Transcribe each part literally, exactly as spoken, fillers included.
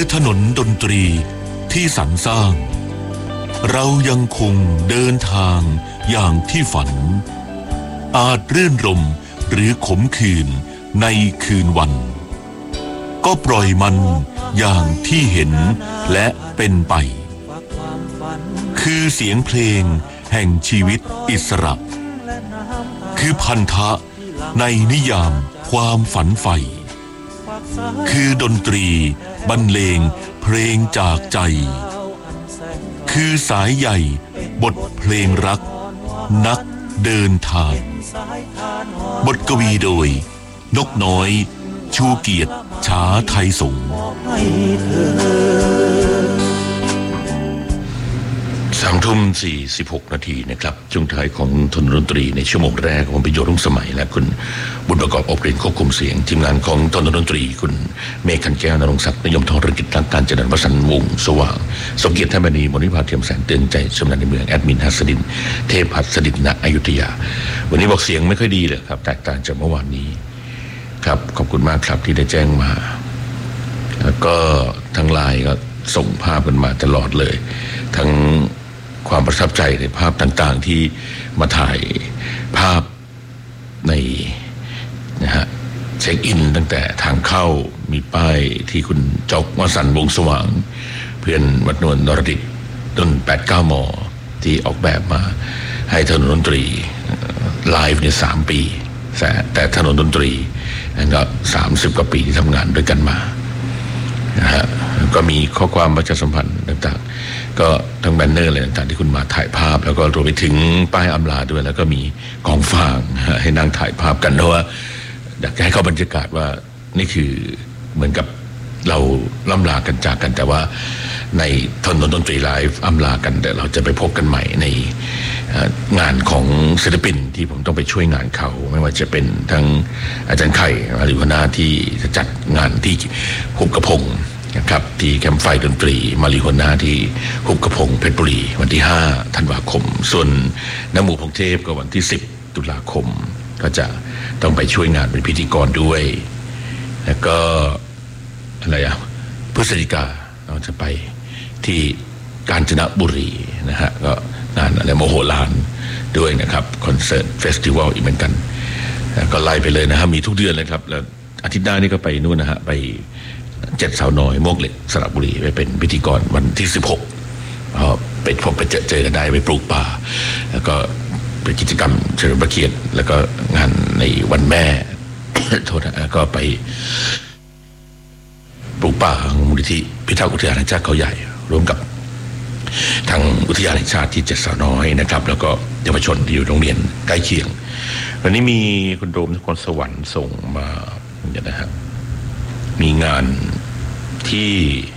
ถนนดนตรีที่สรรสร้างเรายังคงเดินทางอย่างที่ฝันอาจรื่นรมหรือขมขื่นในคืนวันก็ปล่อยมันอย่างที่เห็นและเป็นไปคือเสียงเพลงแห่งชีวิตอิสระคือพันธะในนิยามความฝันใฝ่คือดนตรีบรรเลงเพลงจากใจคือสายใหญ่บทเพลงรักนักเดินทางบทกวีโดยนกน้อยชูเกียรติฉาไทยสงฆ์สามทุ่มสี่สิบหกนาทีนะครับช่วงท้ายของถนนดนตรีในชั่วโมงแรกผมประโยชน์รุ่งสมัยและคุณบุญประกอบอบเรียนควบคุมเสียงทีมงานของถนนดนตรีคุณเมฆขันแก้วนรงศักดิ์นยมทองเรืองกิจรักการเจริญวสันต์วงศ์สว่างสมเกียรติท่านบดีมณิภาเทียมแสงเตือนใจชำนาญในเมืองแอดมินฮัสดินเทพหัสดินณอยุธยาวันนี้บอกเสียงไม่ค่อยดีเลยครับแตกต่างจากเมื่อวานนี้ครับขอบคุณมากครับที่ได้แจ้งมาแล้วก็ทางไลน์ก็ส่งภาพกันมาตลอดเลยทั้งความประทับใจในภาพต่างๆที่มาถ่ายภาพในนะฮะเช็คอินตั้งแต่ทางเข้ามีป้ายที่คุณจอกวสันต์วงศ์สว่างเพื่อนวัดนวลนรดิษฐ์ต้น แปดเก้า ม.ที่ออกแบบมาให้ถนนดนตรีไลฟ์เนี่ยสามปีแต่ถนนดนตรีนั่นก็สามสิบกว่าปีที่ทำงานด้วยกันมานะฮะก็มีข้อความประชาสัมพันธ์ต่างๆก็ทั้งแบนเนอร์อะไรต่างๆที่คุณมาถ่ายภาพแล้วก็รวมไปถึงป้ายอำลาด้วยแล้วก็มีกองฟางให้นั่งถ่ายภาพกันเพราะว่าอยากให้เข้าบรรยากาศว่านี่คือเหมือนกับเราล่ำลากันจากกันแต่ว่าในถนนดนตรีไลฟ์อำลากันแต่เราจะไปพบกันใหม่ในงานของศิลปินที่ผมต้องไปช่วยงานเขาไม่ว่าจะเป็นทั้งอาจารย์ไข่หรือหัวหน้าที่จะจัดงานที่หุบกระพงนะครับที่แคมป์ไฟดนตรีมาริโฮน่าที่หุบกระพงเพชรบุรีวันที่ห้าธันวาคมส่วนน้ำหมู่พงเทพก็วันที่สิบตุลาคมก็จะต้องไปช่วยงานเป็นพิธีกรด้วยแล้วก็อะไรอ่ะพฤศจิกาเราจะไปที่กาญจนบุรีนะฮะก็งานอะไรโมโหลานด้วยนะครับคอนเสิร์ตเฟสติวัลอีกเหมือนกันก็ไล่ไปเลยนะฮะมีทุกเดือนเลยครับแล้วอาทิตย์หน้านี่ก็ไปนู่นนะฮะไปเจ็ดสาวน้อยโมกเหล็กสระบุรีไปเป็นพิธีกรวันที่สิบหกไปพบไปเจอเจอกันได้ไปปลูกป่าแล้วก็เป็นกิจกรรมเฉลิมพระเกียรติแล้วก็งานในวันแม่ โทษนะก็ไปปลูกป่าของมูลนิธิพิทักษ์อุทยานแห่งชาติเขาใหญ่ร่วมกับทางอุทยานแห่งชาติที่เจ็ดสาวน้อยนะครับแล้วก็เยาวชนที่อยู่โรงเรียนใกล้เคียงวันนี้มีคุณโดมนครสวรรค์ส่งมาเนี่ยนะฮะมีงานที่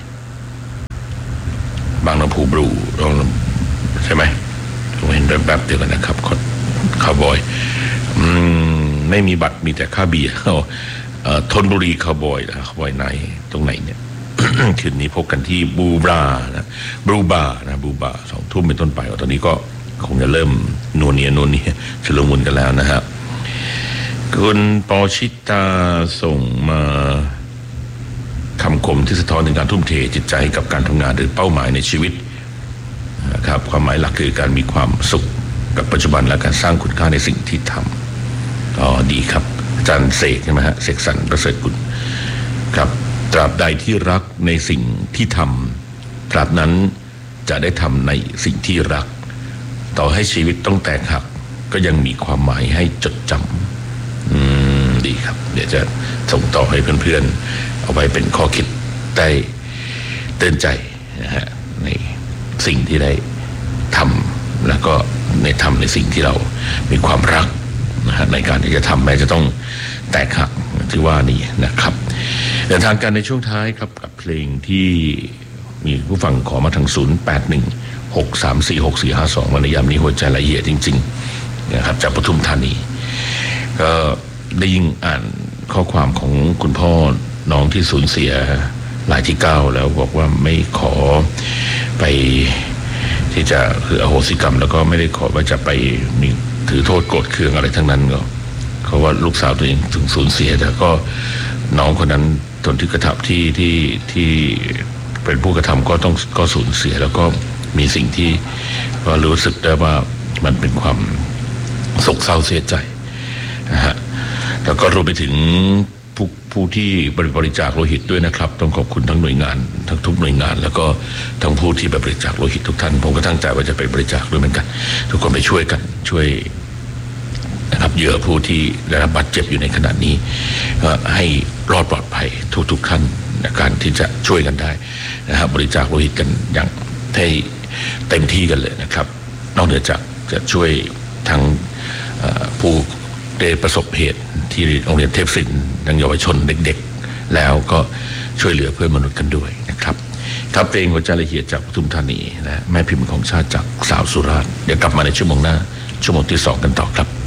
บางลำพูบลูใช่ไหมผมเห็นแบบแบบเดียวกันนะครับคาวบอยไม่มีบัตรมีแต่ค่าเบียร์ธนบุรีคาวบอยนะคาวบอยไหนตรงไหนเนี่ย คืนนี้พบกันที่บูบรานะบูบานะบูบาสองทุ่มเป็นต้นไปตอนนี้ก็คงจะเริ่มนัวเนียนัวเนียชุลมุนกันแล้วนะฮะคุณปอชิตาส่งมาคำคมที่สะท้อนถึงการทุ่มเทจิตใจกับการทำงานหรือเป้าหมายในชีวิตนะครับความหมายหลักคือการมีความสุขกับปัจจุบันและการสร้างคุณค่าในสิ่งที่ทำอ๋อดีครับอาจารย์เสกใช่ไหมฮะเสกสรรประเสริฐกุลครับตราบใดที่รักในสิ่งที่ทำตราบนั้นจะได้ทำในสิ่งที่รักต่อให้ชีวิตต้องแตกหักก็ยังมีความหมายให้จดจำอืมดีครับเดี๋ยวจะส่งต่อให้เพื่อนๆเอาไว้เป็นข้อคิดได้เตือนใจนะฮะในสิ่งที่ได้ทำแล้วก็ในทำในสิ่งที่เรามีความรักนะฮะในการที่จะทำแม้จะต้องแตกหักที่ว่านี้นะครับเดินทางกันในช่วงท้ายครับกับเพลงที่มีผู้ฟังขอมาทางศูนย์ แปด หนึ่ง หก สาม สี่ หก สี่ ห้า สองวันในยามนี้หัวใจละเอียดจริงๆนะครับจากปทุมธานีก็ได้ยิ่งอ่านข้อความของคุณพ่อน้องที่สูญเสียรายที่เก้าแล้วบอกว่าไม่ขอไปที่จะคืออโหสิกรรมแล้วก็ไม่ได้ขอว่าจะไปมีถือโทษโกรธเคืองอะไรทั้งนั้นก็เขาว่าลูกสาวตัวเองถึงสูญเสียแต่ก็น้องคนนั้นตนที่กระทำที่ที่ที่เป็นผู้กระทำก็ต้องก็สูญเสียแล้วก็มีสิ่งที่ก็รู้สึกได้ว่ามันเป็นความโศกเศร้าเสียใจนะฮะแล้วก็รวมไปถึงผู้ผู้ที่บริจาคโลหิตด้วยนะครับต้องขอบคุณทั้งหน่วยงานทั้งทุกหน่วยงานแล้วก็ทั้งผู้ที่บริจาคโลหิตทุกท่านผมก็ตั้งใจว่าจะไปบริจาคด้วยเหมือนกันทุกคนไปช่วยกันช่วยนะครับเหยื่อผู้ที่ได้รับบาดเจ็บอยู่ในขณะนี้ให้รอดปลอดภัยทุกๆท่านในการที่จะช่วยกันได้นะครับบริจาคโลหิตกันอย่างให้เต็มที่กันเลยนะครับนอกเหนือจากจะช่วยทั้งผู้ได้ประสบเหตุที่โรงเรียนเทพศิลป์ยังเยาวชนเด็กๆแล้วก็ช่วยเหลือเพื่อนมนุษย์กันด้วยนะครับครับเพลงหัวใจละเอียดจากปทุมธานีและแม่พิมพ์ของชาติจากสาวสุราษฎร์เดี๋ยวกลับมาในชั่วโมงหน้าชั่วโมงที่สองกันต่อครับ